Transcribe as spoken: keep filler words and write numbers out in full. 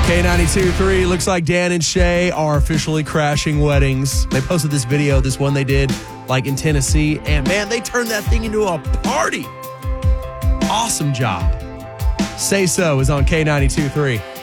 K ninety-two point three, looks like Dan and Shay are officially crashing weddings. They posted this video, this one they did like in Tennessee, and man, they turned that thing into a party. Awesome job. Say So is on K ninety-two point three.